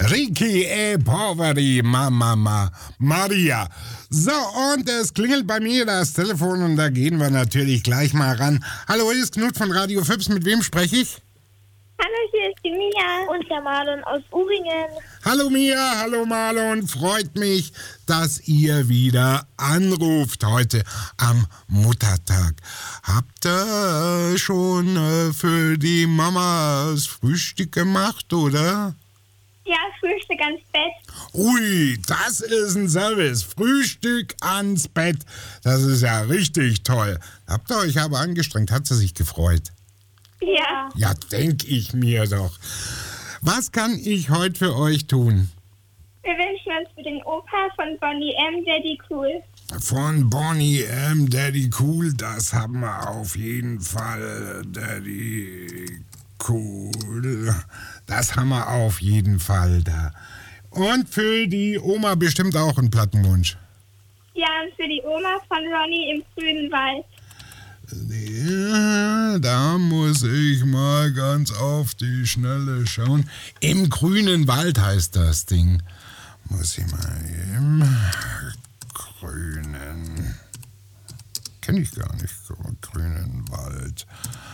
Ricky e poveri Mama Maria. So, und es klingelt bei mir das Telefon und da gehen wir natürlich gleich mal ran. Hallo, hier ist Knut von Radio Fips. Mit wem spreche ich? Hallo, hier ist die Mia und der Marlon aus Uringen. Hallo Mia, hallo Marlon. Freut mich, dass ihr wieder anruft heute am Muttertag. Habt ihr schon für die Mamas Frühstück gemacht, oder? Ja, Frühstück ans Bett. Ui, das ist ein Service. Frühstück ans Bett. Das ist ja richtig toll. Habt ihr euch aber angestrengt? Hat sie sich gefreut? Ja. Ja, denk ich mir doch. Was kann ich heute für euch tun? Wir wünschen uns für den Opa von Bonnie M. Daddy Cool. Von Bonnie M. Daddy Cool, das haben wir auf jeden Fall. Daddy Cool. Das haben wir auf jeden Fall da. Und für die Oma bestimmt auch ein Plattenwunsch. Ja, und für die Oma von Ronny im grünen Wald. Ja, da muss ich mal ganz auf die Schnelle schauen. Im grünen Wald heißt das Ding. Muss ich mal im grünen... Kenne ich gar nicht. Grünen Wald.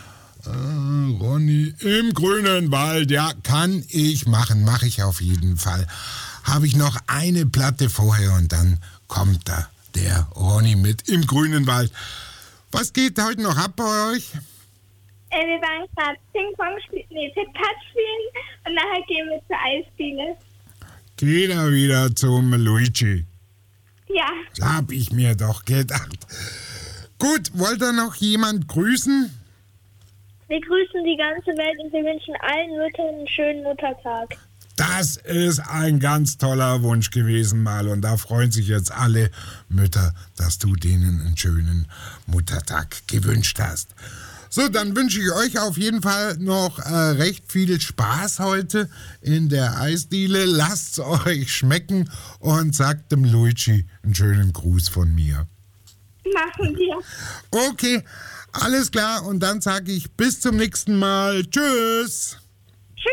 Ronny im grünen Wald. Ja, kann ich machen. Mache ich auf jeden Fall. Habe ich noch eine Platte vorher und dann kommt da der Ronny mit im grünen Wald. Was geht heute noch ab bei euch? Wir waren gerade Ping-Pong spielen, Pit-Pat spielen und nachher gehen wir zur Eisdiele. Geht er wieder zum Luigi? Ja. Das hab ich mir doch gedacht. Gut, wollt ihr noch jemand grüßen? Wir grüßen die ganze Welt und wir wünschen allen Müttern einen schönen Muttertag. Das ist ein ganz toller Wunsch gewesen mal und da freuen sich jetzt alle Mütter, dass du denen einen schönen Muttertag gewünscht hast. So, dann wünsche ich euch auf jeden Fall noch recht viel Spaß heute in der Eisdiele. Lasst's euch schmecken und sagt dem Luigi einen schönen Gruß von mir. Machen wir. Okay, alles klar und dann sage ich bis zum nächsten Mal. Tschüss. Tschüss.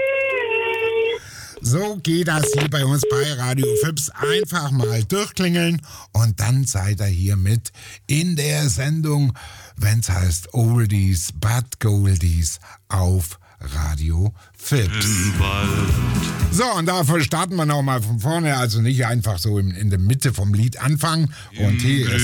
So geht das hier bei uns bei Radio Fips. Einfach mal durchklingeln und dann seid ihr hier mit in der Sendung, wenn es heißt Oldies but Goldies auf Radio Fips. So, und dafür starten wir nochmal von vorne, also nicht einfach so in der Mitte vom Lied anfangen. Und hier ist